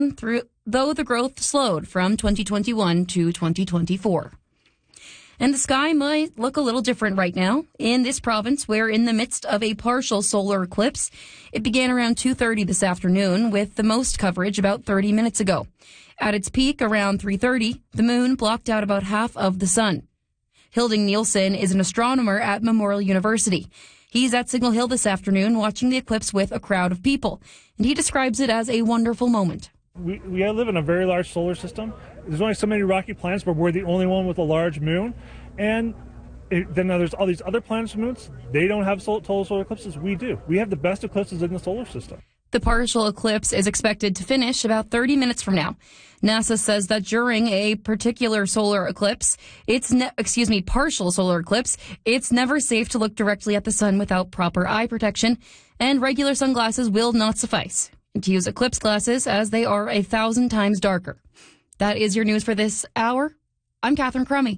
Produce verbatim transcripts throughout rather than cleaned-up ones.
through, though the growth slowed from twenty twenty-one to twenty twenty-four. And the sky might look a little different right now in this province. We're in the midst of a partial solar eclipse. It began around two thirty this afternoon with the most coverage about thirty minutes ago. At its peak around three thirty, the moon blocked out about half of the sun. Hilding Nielsen is an astronomer at Memorial University. He's at Signal Hill this afternoon watching the eclipse with a crowd of people, and he describes it as a wonderful moment. We, we live in a very large solar system. There's only so many rocky planets, but we're the only one with a large moon. And it, then there's all these other planets and moons. They don't have sol- total solar eclipses. We do. We have the best eclipses in the solar system. The partial eclipse is expected to finish about thirty minutes from now. NASA says that during a particular solar eclipse, it's ne- excuse me, partial solar eclipse, it's never safe to look directly at the sun without proper eye protection, and regular sunglasses will not suffice. And to use eclipse glasses as they are a thousand times darker. That is your news for this hour. I'm Catherine Crummy.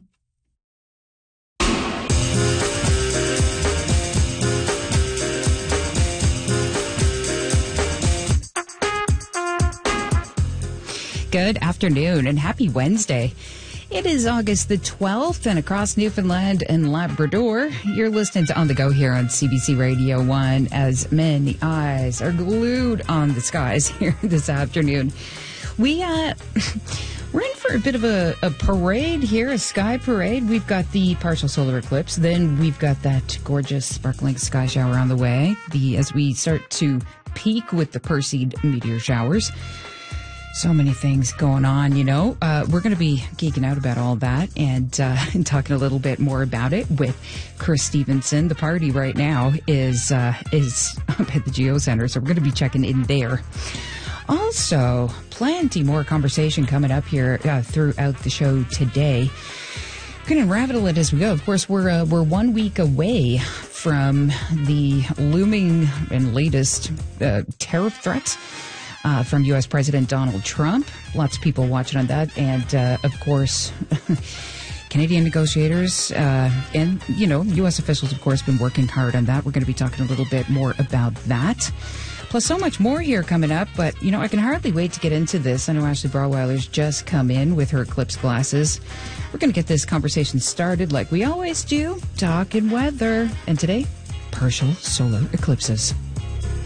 Good afternoon and happy Wednesday. It is August the twelfth, and across Newfoundland and Labrador, you're listening to On the Go here on C B C Radio one as many eyes are glued on the skies here this afternoon. We, uh, we're in for a bit of a, a parade here, a sky parade. We've got the partial solar eclipse, then we've got that gorgeous sparkling sky shower on the way. The as we start to peak with the Perseid meteor showers. So many things going on, you know. Uh, we're going to be geeking out about all that and, uh, and talking a little bit more about it with Chris Stevenson. The party right now is uh, is up at the Geo Center, so we're going to be checking in there. Also, plenty more conversation coming up here uh, throughout the show today. We're going to unravel it as we go. Of course, we're uh, we're one week away from the looming and latest uh, tariff threats. Uh, from U S President Donald Trump. Lots of people watching on that. And, uh, of course, Canadian negotiators uh, and, you know, U S officials, of course, been working hard on that. We're going to be talking a little bit more about that. Plus, so much more here coming up. But, you know, I can hardly wait to get into this. I know Ashley Braweiler's just come in with her eclipse glasses. We're going to get this conversation started like we always do, talking weather. And today, partial solar eclipses.